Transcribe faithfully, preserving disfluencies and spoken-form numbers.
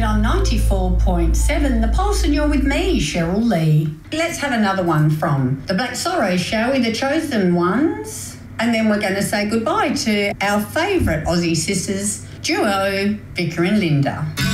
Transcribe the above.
Adelaide on ninety-four point seven The Pulse, and you're with me, Cheryl Lee. Let's have another one from the Black Sorrows, shall we? The Chosen Ones. And then we're going to say goodbye to our favourite Aussie sisters, duo Vicar and Linda.